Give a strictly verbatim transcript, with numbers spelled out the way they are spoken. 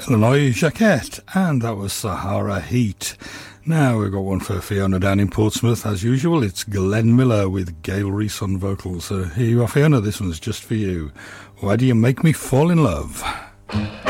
Illinois Jacquette, and that was Sahara Heat. Now we've got one for Fiona down in Portsmouth. As usual, it's Glenn Miller with Gail Reese on vocals. So here you are, Fiona, this one's just for you. Why do you make me fall in love?